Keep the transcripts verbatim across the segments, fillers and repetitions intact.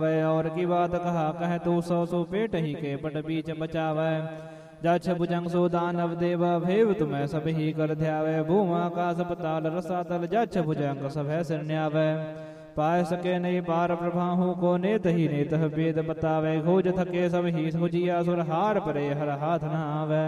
और की बात कहा कह तू सौ सौ पेट ही के पट बीच बचावे। जछ भुजंग सो दानव देव भेव तुम्हें सब ही कर ध्यावे। भूम आकाश पताल रसातल जछ भुजंग सब है सिरन्यावे। पाय सके नहीं पार प्रभाहु को नेत ही नेत वेद बतावे। खोज थके सब ही खोजिया सुर हार परे हर हाथ न आवे।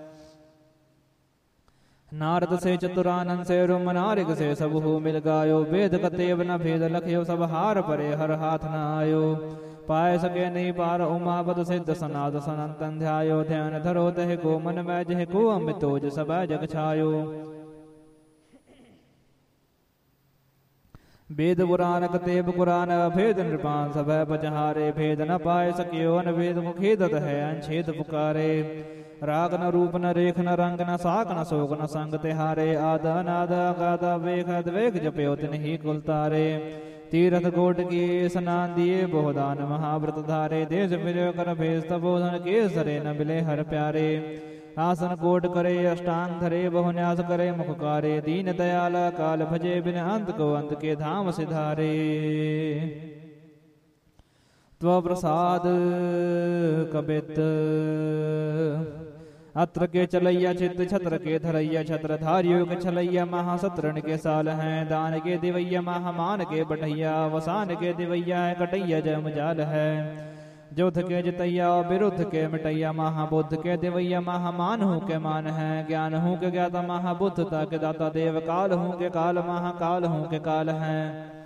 नारद से चतुरानंद से रुम नारिक से सब हो मिल गायो। वेद कतेव न भेद लखयो सब हार परे हर हाथ न आयो। पाय सके नहीं पार उमापद सिद्ध सनाद सनातन ध्यायो। ध्यान धरो तह को मन में जह को अमितोज सब जग छायो। वेद पुराण कतेब कुरान भेद नृपान सब पचहारे। भेद न पाए सकियो अनवेद मुखेदत है अनछेद पुकारे। राग न रूप न रेख न रंग न साक न शोक न संग तिहारे। आद अनाद अगाध वेख द्वेख जपयो तिन ही कुल तारे। तीरथ कोट किए स्नान दिए बहुदान महाव्रत धारे। देश मिलो कर भेज तबोधन के सरे न मिले हर प्यारे। आसन कोट करे अष्टांग धरे बहुन्यास करे मुखकारे। दीन दयाल काल भजे बिन अंत को अंत के धाम सिधारे। त्व प्रसाद कबित अत्र के चलैया चित्त छत्र के धरैया। छत्र धारियों के छलैया महासत्रण के साल हैं। दान के दिवैया महामान के बढ़ैया। वसान के दिवैया है कटैया जय मजाल है। जोध के जितैया विरुद्ध के मिटैया। महाबुद्ध के दिवैया महामान हूँ के मान है। ज्ञान हूँ के ज्ञाता महाबुद्धता के दाता। देव काल हूँ के काल महाकाल हूँ के काल हैं।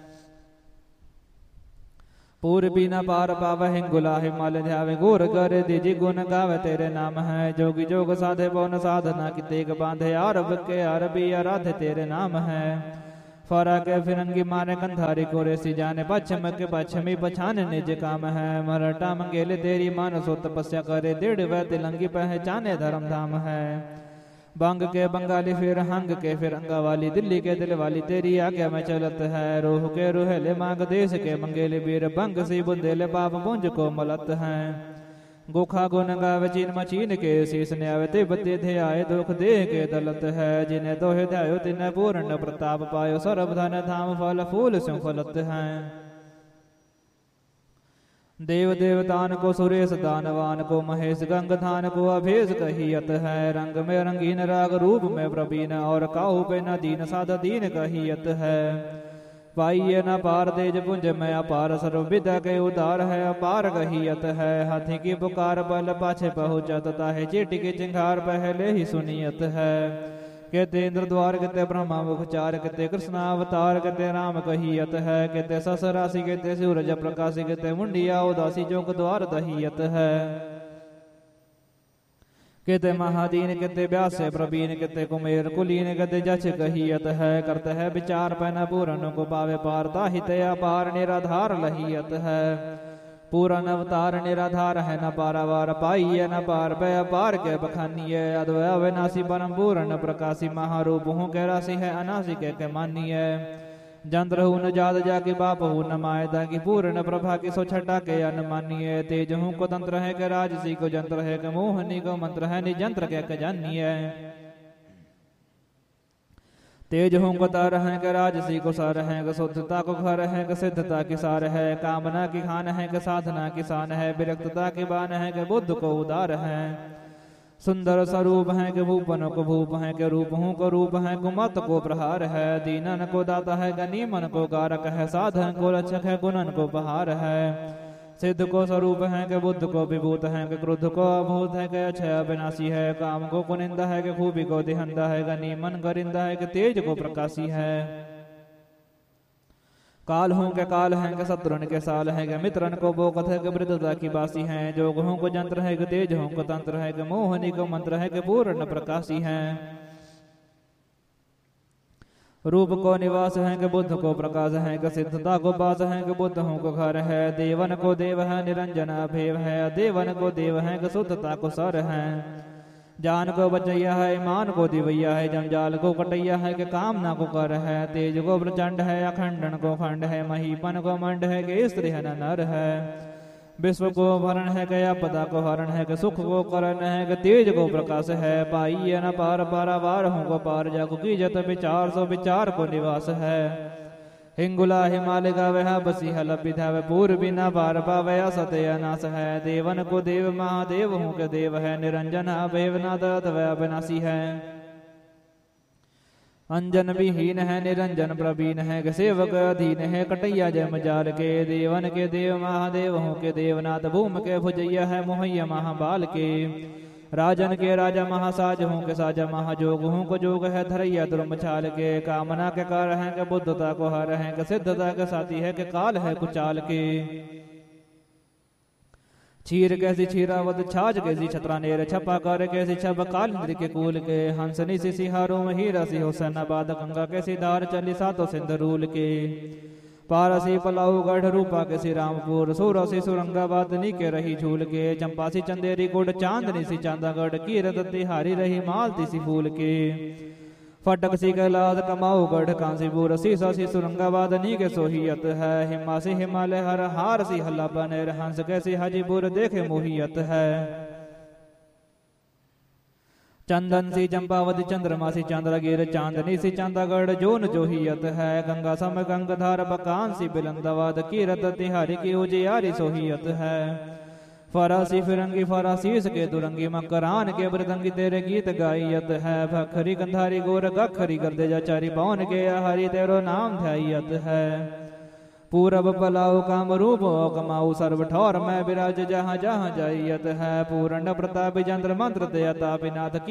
पूर्वी न पार पाव हिंगुला हिमाल ध्यावे। गोर कर दीजी गुण गावे तेरे नाम है। जोगी जोग साधे पौन साधना की तेग बांधे। आरब के अरबी आराधे तेरे नाम है। फरा के फिरंगी मारे कंधारी कोरे सी जाने। पश्चिम के पश्चिमी पछाने निज काम है। मराठा मंगेले तेरी मानसो तपस्या करे। डेढ़ वै तिलंगी पहचाने धर्म धाम है। बंग के बंगाली फिर हंग के फिर अंगा वाली। दिल्ली के दिल वाली तेरी आज्ञा में चलत है। रोह के रुहेले मांग देश के मंगेले वीर। बंग सी बुंदेले पाप पुंज को मलत है। गोखा गुन गावे चीन मचीन के शीस न्यावे। तिब्बती थे आए दुख देह के दलत है। जिन्हें दोहे ध्यायो तिन्हें पूर्ण प्रताप पायो। सर्व धन धाम फल फूल स्यों फलत है। देव देवतान को सुरेश दानवान को महेश गंगधान को अभेस कहियत है। रंग में रंगीन राग रूप में प्रवीण। और काहू पे न दीन साध दीन कहियत है। पाइये न पार तेज पुंज में अपार। सर्व विद्या के उदार है अपार कहियत है। हाथी की पुकार बल पाछे पहुँचत ताहे। चीटी की चिंगार पहले ही सुनियत है। कहते इंद्र द्वार कहते ब्रह्मा मुखचार। कहते कृष्ण अवतार कहते राम कहियत है। कहते सस राशि कहते सूरज प्रकाशी। कहते मुंडिया उदासी जोग द्वार दहियत है। कहते महादीन कहते व्यास प्रवीण। कहते कुमेर कुलीन कहते जच कहियत है। करते है विचार पैन पूरन को पावे पार। ताहित अपार निराधार लहियत है। पूरन अवतार निराधार है न पारावार। पाइये न पार पे अपार के बखानिये। अद्वय अविनाशी परम पूर्ण प्रकाशी। महारूप हूँ के राशि है अनाशी के, के मानिये। जंत्र हूँ न जाद जाके बाप हूँ न मायदा की। पूर्ण प्रभा की सो छटा के अनमानिये। तेज हूँ को तंत्र है के राजसी को जंत्र है के। मोहनी को मंत्र है निजंत्र के, के जानिये। तेज हूँ को तार है के राजसी को सार है के। शुद्धता को घर है के सिद्धता की सार है। कामना की खान है के साधना की शान है। विरक्तता की बान है के बुद्ध को उदार है। सुंदर स्वरूप है के भूपन को भूप है के। रूप हूँ को रूप है कुमत को प्रहार है। दीनन को दाता है गनीमन को कारक है। साधन को रक्षक है गुणन को बहार है। सिद्ध को स्वरूप है के बुद्ध को विभूत है के। क्रोध को अभूत है के अक्षय अविनाशी है। काम को कुनिंदा है के खूबी को दिहंदा है। गनीमन गरिंदा है के तेज को प्रकाशी है। काल हूँ के काल है के शत्रुन के साल है के। मित्रन को बोकत है के वृद्धता की बासी है। जोग हूँ को जंत्र है के तेज हूँ को तंत्र है के। मोहनी को मंत्र है के पूर्ण प्रकाशी है। रूप को निवास है के बुद्ध को प्रकाश है के। सिद्धता को बास है के बुद्ध हूँ को घर है। देवन को देव है निरंजन अभेव है। देवन को देव है के शुद्धता को सर है। जान को बचैया है ईमान को दिवैया है। जंजाल को कटैया है के कामना को कर है। तेज को प्रचंड है अखंडन को खंड है। महीपन को मंड है के स्त्री है नर है। विश्व को भरण है के आपदा को हरण है के। सुख को करण है के तेज को प्रकाश है। पाइये न पार पारावार हूँ को पार। जागो की जत विचार सो विचार को निवास है। हिंगुला हिमालय गावे बसी हल विधावे पूर्वी न बार पावे असत्य अनास है देवन को देव महादेव हूँ के देव है निरंजन अभेवनाथ अविनाशी है अंजन विहीन है निरंजन प्रवीण है सेवक अधीन है कटैया जय मजाल के देवन के देव महादेव हूँ के देवनाथ भूम के भुजैया है मोहैया महाबाल के राजन के राजा महासाज हूँ के साजा महाजोग हूँ को जोग है धरैया दुर्म छाल के कामना के कार है के बुद्धता को हर है के सिद्धता के साथी है के काल है कुचाल के चीर कैसी छीरावत छाछ कैसी छत्रानेर छपा कर कैसी छप कालिंद्र के कूल के हंसनी सी सिहारों में हीरा सी हुसैनाबाद गंगा कैसी धार चली सातों सिंध रूल के पारसी पलाऊ गढ़ रूपा के सी रामपुर सूरसी सुरंगाबाद नी के रही झूल के चंपासी चंदेरी गुड़ चांदनी सी चांदागढ़ कीरत तिहारी रही मालती सी फूल के फटक सी कैलाश कमाऊ गढ़ कांसीपुर सीसा सी सुरंगाबाद नी के सोहियत है हिमासी हिमालय हर हार सी हल्ला बनेर हंस कैसी हाजीपुर देखे मोहियत है चंदन सी चंपावती चंद्रमा सी चंद्रगिर चांदनी सी चांदागढ़ जोन जोहियत है गंगा सम गंगधार बकान सी बिलंदाबाद कीरत तिहारी की उजियारी सोहियत है फरासी फिरंगी फरासीस के दुरंगी मकरान के मृदंगी तेरे गीत गायत है भखरी गंधारी गोर गखरी गर्दे जा चारी पवन के हरि तेरो नाम ध्यायत है पूरब पलाऊ काम रूप कमाऊ सर्व ठौर में विराज जहाँ जहाँ जाइयत है पूर्ण प्रताप जंत्र मंत्र दयाता विनाथ की